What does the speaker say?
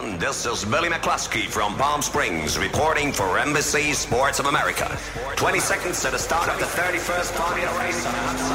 everyone. This is Billy McCluskey from Palm Springs reporting for NBC Sports of America. 20 seconds to the start of the 31st Formula race on a hot